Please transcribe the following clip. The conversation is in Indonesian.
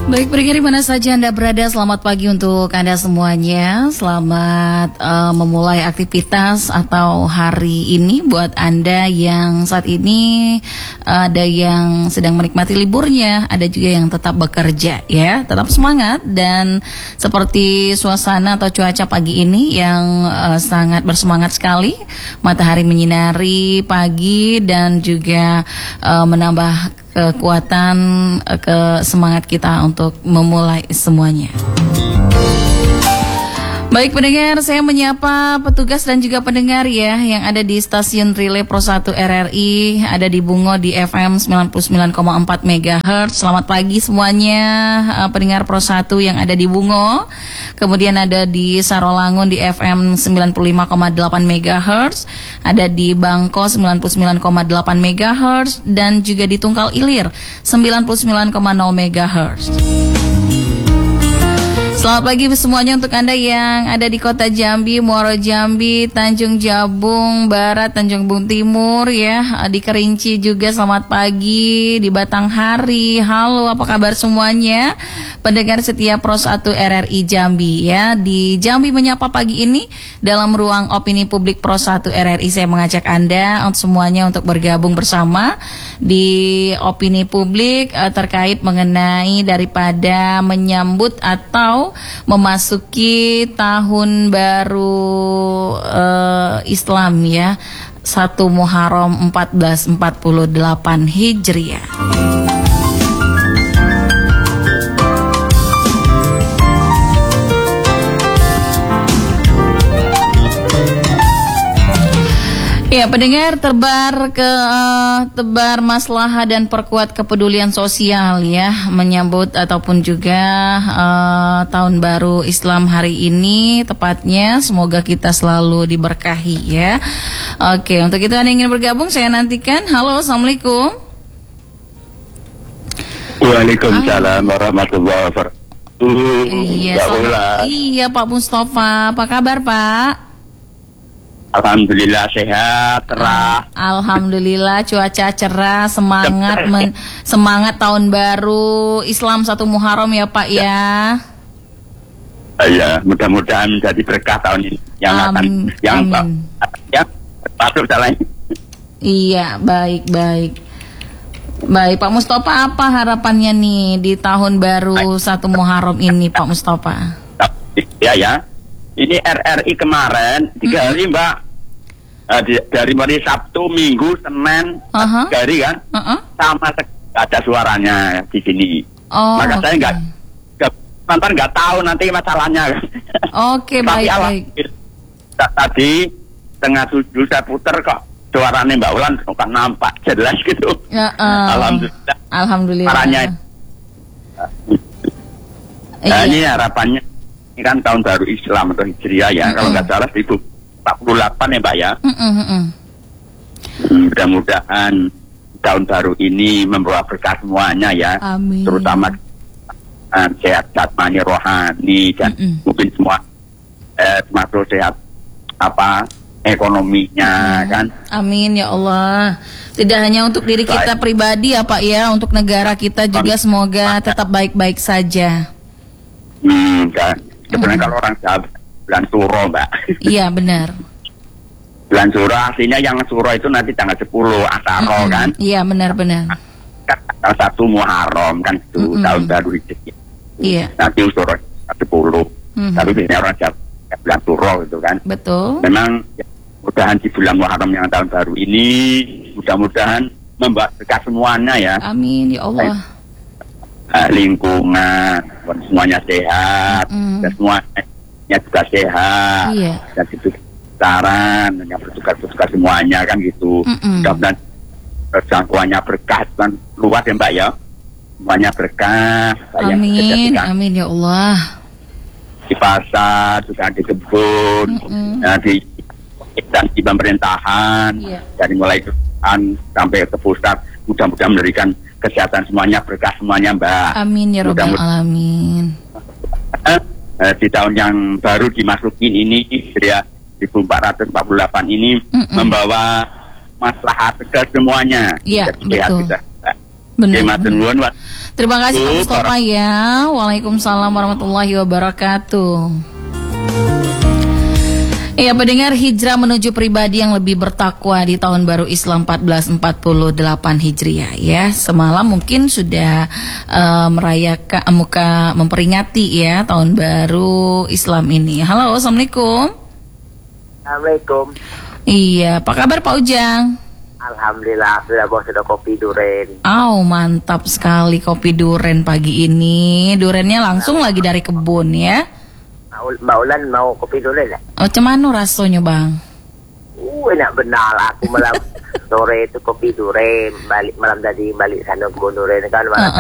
Baik, pendengar mana saja Anda berada, selamat pagi untuk Anda semuanya. Selamat memulai aktivitas atau hari ini buat Anda yang saat ini ada yang sedang menikmati liburnya, ada juga yang tetap bekerja ya. Tetap semangat, dan seperti suasana atau cuaca pagi ini yang sangat bersemangat sekali. Matahari menyinari pagi dan juga menambah kekuatan, semangat kita untuk memulai semuanya. Baik pendengar, saya menyapa petugas dan juga pendengar ya yang ada di stasiun Relay Pro 1 RRI, ada di Bungo di FM 99,4 MHz. Selamat pagi semuanya pendengar Pro 1 yang ada di Bungo. Kemudian ada di Sarolangun di FM 95,8 MHz, ada di Bangko 99,8 MHz, dan juga di Tungkal Ilir 99,0 MHz. Selamat pagi semuanya untuk Anda yang ada di Kota Jambi, Muaro Jambi, Tanjung Jabung Barat, Tanjung Jabung Timur ya, di Kerinci juga selamat pagi, di Batanghari. Halo, apa kabar semuanya? Pendengar setia Pro 1 RRI Jambi ya. Di Jambi menyapa pagi ini dalam ruang opini publik Pro 1 RRI, saya mengajak Anda untuk semuanya untuk bergabung bersama di opini publik terkait mengenai daripada menyambut atau memasuki tahun baru Islam ya, 1 Muharram 1448 Hijriah. Ya, pendengar, tebar maslahah dan perkuat kepedulian sosial ya, menyambut ataupun juga tahun baru Islam hari ini tepatnya. Semoga kita selalu diberkahi ya. Oke, untuk itu Anda ingin bergabung, saya nantikan. Halo, assalamualaikum. Waalaikumsalam warahmatullahi wabarakatuh. Iya, Pak Mustafa, apa kabar Pak? Alhamdulillah sehat, cerah. Alhamdulillah cuaca cerah, semangat tahun baru Islam 1 Muharram ya Pak ya. Ya, mudah-mudahan menjadi berkah tahun ini yang masuk jalan. Iya, baik. Baik, Pak Mustafa, apa harapannya nih di tahun baru 1 Muharram ini Pak Mustafa? Ya. Ini RRI kemarin 3 hari Mbak. Dari hari Sabtu, Minggu, Senin, 3 hari kan, sama ada suaranya di sini. Maka saya nggak tahu nanti masalahnya. Oke, baik. Tadi setengah 7 saya puter kok suaranya Mbak Ulan kan nampak jelas gitu. Alhamdulillah. Suaranya. Ini harapannya, ini kan tahun baru Islam atau Hijriah ya, kalau nggak salah 48 ya Mbak ya. Mudah-mudahan tahun baru ini membawa berkah semuanya ya. Amin. Terutama sehat jasmani, rohani, dan mungkin semua termasuk sehat ekonominya kan. Amin ya Allah. Tidak hanya untuk diri kita pribadi ya Pak ya, untuk negara kita juga semoga tetap baik-baik saja. Kan. Sebenarnya kalau orang Jawa bulan Suro Mbak. Iya benar. Bulan Suro artinya yang Suro itu nanti tanggal 10 Asaro kan. Iya benar. Tanggal 1 Muharram kan itu tahun baru Hijriah. Iya. Nanti Suro 10. Tapi biasanya orang Jawa bulan Suro itu kan. Betul. Memang mudah-mudahan di bulan Muharram yang tahun baru ini mudah-mudahan membawa berkah semuanya ya. Amin ya Allah. Lingkungan semuanya sehat, dan semuanya juga sehat, dan itu saran yang bertukar semuanya kan gitu. Mudah-mudahan jangkauannya berkah kan luas ya Mbak ya, semuanya berkah. Amin ya Allah. Di pasar juga di kebun, di pemerintahan, dari mulai sampai ke pusat, mudah-mudahan memberikan kesehatan semuanya, berkah semuanya Mbak. Amin ya Rabbal Alamin. Di tahun yang baru dimasukin ini Hijriah 1448 ini membawa maslahat ke semuanya. Iya, betul. Benar. Terima kasih Pak Mustafa ya. Waalaikumsalam warahmatullahi wabarakatuh. Iya, pendengar, hijrah menuju pribadi yang lebih bertakwa di tahun baru Islam 1448 Hijriah ya. Semalam mungkin sudah memperingati ya tahun baru Islam ini. Halo, Assalamualaikum. Assalamualaikum. Iya, apa kabar Pak Ujang? Alhamdulillah, sudah kopi duren. Mantap sekali kopi duren pagi ini. Durennya langsung lagi dari kebun ya. Mbak Ulan mau kopi duren ya? Cemanu rasanya bang? Enak benar. Aku malam sore itu kopi duren. Malam tadi balik sana kebun duren kan.